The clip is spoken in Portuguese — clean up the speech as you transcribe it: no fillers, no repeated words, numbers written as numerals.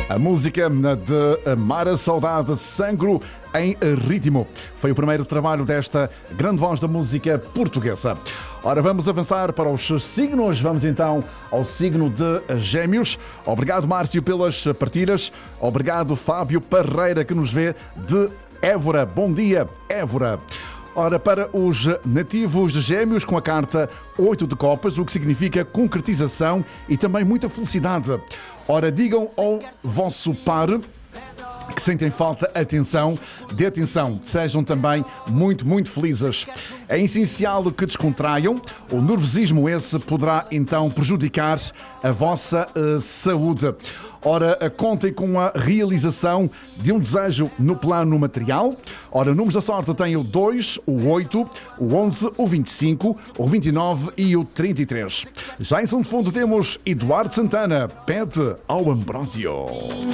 A música de Amar a Saudade, Sangro em Ritmo. Foi o primeiro trabalho desta grande voz da música portuguesa. Ora, vamos avançar para os signos. Vamos então ao signo de Gêmeos. Obrigado, Márcio, pelas partilhas. Obrigado, Fábio Parreira, que nos vê de Évora. Bom dia, Évora. Ora, para os nativos de Gêmeos, com a carta 8 de copas, o que significa concretização e também muita felicidade. Ora, digam ao vosso par que sentem falta de atenção, sejam também muito felizes. É essencial que descontraiam, o nervosismo esse poderá então prejudicar a vossa saúde. Ora, contem com a realização de um desejo no plano material. Ora, números da sorte têm o 2, o 8, o 11, o 25, o 29 e o 33. Já em São de Fundo temos Eduardo Santana, Pede ao Ambrósio.